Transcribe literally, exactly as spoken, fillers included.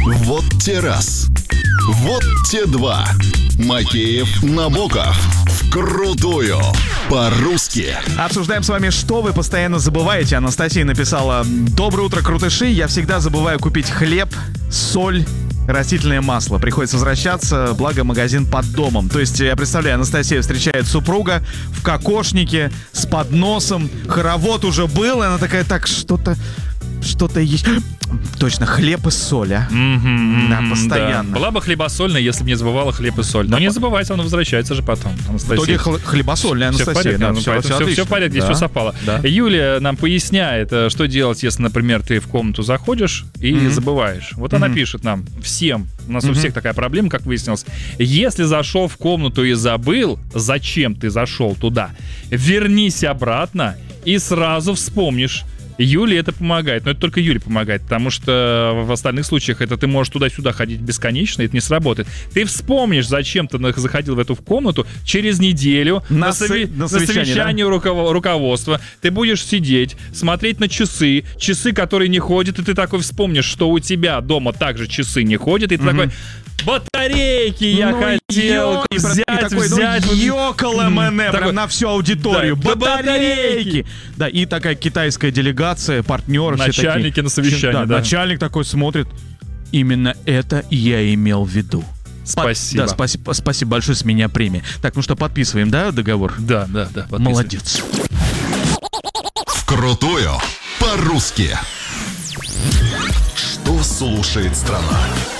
Вот те раз. Вот те два. Макеев, Набоков. Вкрутую. По-русски. Обсуждаем с вами, что вы постоянно забываете. Анастасия написала: «Доброе утро, крутыши. Я всегда забываю купить хлеб, соль, растительное масло. Приходится возвращаться, благо магазин под домом». То есть, я представляю, Анастасия встречает супруга в кокошнике с подносом. Хоровод уже был, и она такая: так, что-то... Что-то есть. Точно, хлеб и соль, а? Mm-hmm, да, постоянно. Да. Была бы хлебосольная, если бы не забывала хлеб и соль. Но да, не забывайте, он возвращается же потом. В итоге хл- хлебосольная Анастасия. Все в порядке, да, все, все, все, все в порядке, да. Все совпало. Да. Юлия нам поясняет, что делать, если, например, ты в комнату заходишь и mm-hmm. забываешь. Вот mm-hmm. она пишет нам, всем, у нас mm-hmm. у всех такая проблема, как выяснилось. Если зашел в комнату и забыл, зачем ты зашел туда, вернись обратно и сразу вспомнишь. Юле это помогает, но это только Юле помогает, потому что в остальных случаях это ты можешь туда-сюда ходить бесконечно, и это не сработает. Ты вспомнишь, зачем ты заходил в эту комнату через неделю на, на, сови- на совещание, на совещание да? руково- руководства. Ты будешь сидеть, смотреть на часы, часы, которые не ходят, и ты такой вспомнишь, что у тебя дома также часы не ходят, и ты mm-hmm. такой: батарейки я ну, хотел ё- взять, и такой, взять. Ну, ёкало мене, прям такой, на всю аудиторию. Да, батарейки. батарейки! Да, и такая китайская делегация, партнеры. Начальники все такие, на совещании, да, да. Начальник такой смотрит. Именно это я имел в виду. Спасибо. Да, спасибо, спасибо большое, с меня премия. Так, ну что, подписываем, да, договор? Да, да, да. Молодец. Вкрутую. По-русски. Что слушает страна?